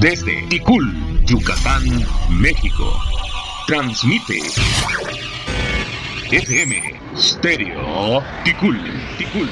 Desde Ticul, Yucatán, México. Transmite FM Stereo Ticul.